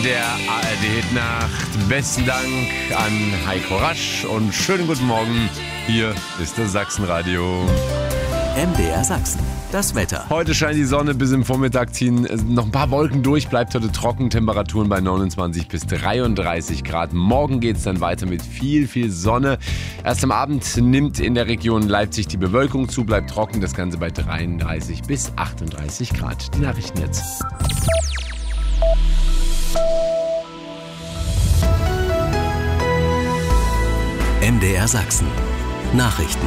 Der ARD-Nacht. Besten Dank an Heiko Rasch und schönen guten Morgen. Hier ist das Sachsenradio. MDR Sachsen, das Wetter. Heute scheint die Sonne, bis im Vormittag ziehen noch ein paar Wolken durch. Bleibt heute trocken, Temperaturen bei 29 bis 33 Grad. Morgen geht es dann weiter mit viel Sonne. Erst am Abend nimmt in der Region Leipzig die Bewölkung zu, bleibt trocken. Das Ganze bei 33 bis 38 Grad. Die Nachrichten jetzt. MDR Sachsen. Nachrichten.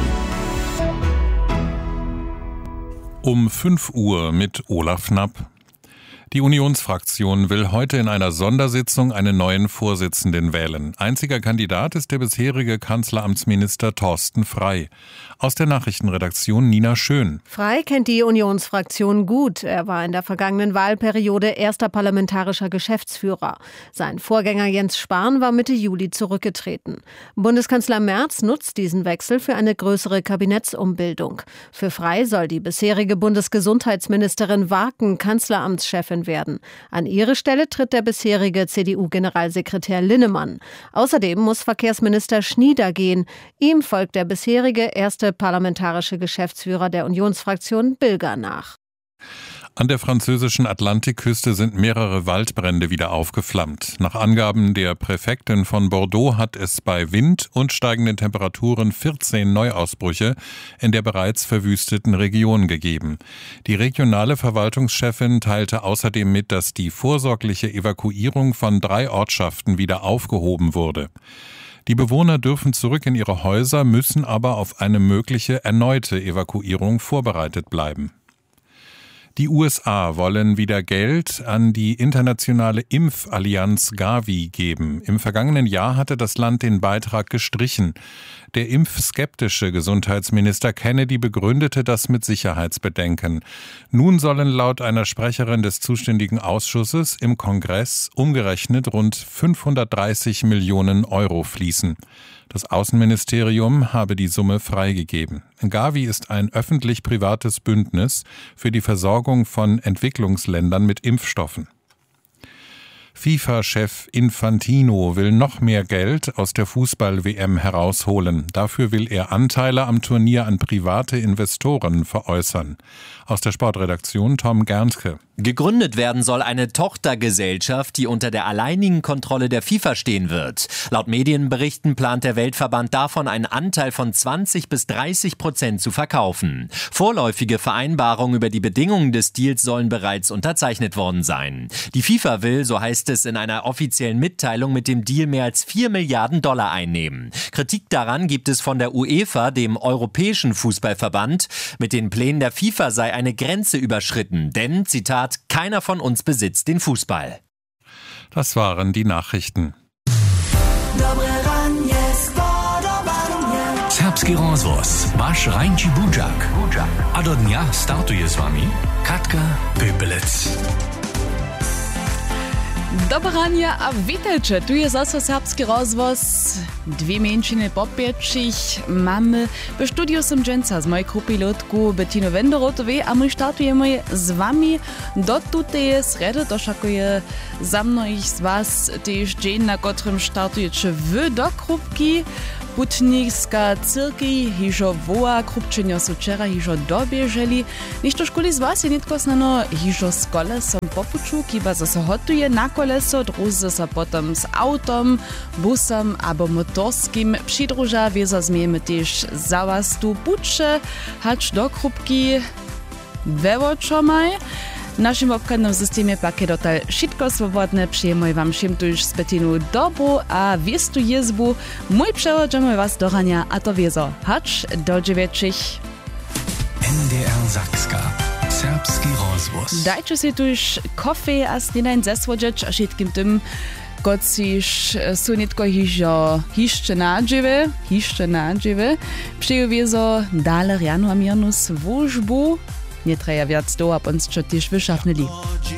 Um 5 Uhr mit Olaf Knapp. Die Unionsfraktion will heute in einer Sondersitzung einen neuen Vorsitzenden wählen. Einziger Kandidat ist der bisherige Kanzleramtsminister Thorsten Frey. Aus der Nachrichtenredaktion Nina Schön. Frey kennt die Unionsfraktion gut. Er war in der vergangenen Wahlperiode erster parlamentarischer Geschäftsführer. Sein Vorgänger Jens Spahn war Mitte Juli zurückgetreten. Bundeskanzler Merz nutzt diesen Wechsel für eine größere Kabinettsumbildung. Für Frey soll die bisherige Bundesgesundheitsministerin Warken Kanzleramtschefin werden. An ihre Stelle tritt der bisherige CDU-Generalsekretär Linnemann. Außerdem muss Verkehrsminister Schnieder gehen. Ihm folgt der bisherige erste parlamentarische Geschäftsführer der Unionsfraktion Bilger nach. An der französischen Atlantikküste sind mehrere Waldbrände wieder aufgeflammt. Nach Angaben der Präfektin von Bordeaux hat es bei Wind und steigenden Temperaturen 14 Neuausbrüche in der bereits verwüsteten Region gegeben. Die regionale Verwaltungschefin teilte außerdem mit, dass die vorsorgliche Evakuierung von 3 Ortschaften wieder aufgehoben wurde. Die Bewohner dürfen zurück in ihre Häuser, müssen aber auf eine mögliche erneute Evakuierung vorbereitet bleiben. Die USA wollen wieder Geld an die internationale Impfallianz Gavi geben. Im vergangenen Jahr hatte das Land den Beitrag gestrichen. Der impfskeptische Gesundheitsminister Kennedy begründete das mit Sicherheitsbedenken. Nun sollen laut einer Sprecherin des zuständigen Ausschusses im Kongress umgerechnet rund 530 Millionen Euro fließen. Das Außenministerium habe die Summe freigegeben. Gavi ist ein öffentlich-privates Bündnis für die Versorgung von Entwicklungsländern mit Impfstoffen. FIFA-Chef Infantino will noch mehr Geld aus der Fußball-WM herausholen. Dafür will er Anteile am Turnier an private Investoren veräußern. Aus der Sportredaktion Tom Gernke. Gegründet werden soll eine Tochtergesellschaft, die unter der alleinigen Kontrolle der FIFA stehen wird. Laut Medienberichten plant der Weltverband davon einen Anteil von 20-30% zu verkaufen. Vorläufige Vereinbarungen über die Bedingungen des Deals sollen bereits unterzeichnet worden sein. Die FIFA will, so heißt es in einer offiziellen Mitteilung, mit dem Deal mehr als $4 Milliarden einnehmen. Kritik daran gibt es von der UEFA, dem Europäischen Fußballverband. Mit den Plänen der FIFA sei eine Grenze überschritten, denn, Zitat, keiner von uns besitzt den Fußball. Das waren die Nachrichten. Serbski rozvoz, vaš Rajnči Budžak. A do dňa startuje s vami Katka Pöpelec. Dobrania a witajcie, tu jest zase serbski rozvoz. 2 mięčiny po 5 mamy w studiu som dżęca z mojej kopilotku Bettino Wenderotowej, a my startujemy z wami do tutej sredy, to szakuje za mnohých z was też dzień, na którym startujecie wy do krupki. Putnicka cyrkej hižo voa krupčenja so včera hižo dobieželi. Ništo školi z vás je nitko snano hižo s kolesom popuču, kiba zase hotuje na koleso, druzy sa potom s autom, busom abo motorskim přidruža, wiezo zmiejemy też za was tu puče, hacz do krupki vevočomaj. W naszym obchodnym systemie pak je dotal wszystko swobodne. Przyjemoj wam všim tuż z Bettinu dobu a wiestu jezbu. Mój przewodzimy was do rania, a to wiezo. Hacz do 9. MDR Sakska. Serbski rozvoz. Dajcie si tuż kofie a snidań zesłodzieć, a všetkým tym, kociž sú nitko hišče nadžive. Przyju wiezo dale rjanu a mirnu službu. Nie treja viac toho, a pons čo tiež vyšafnili.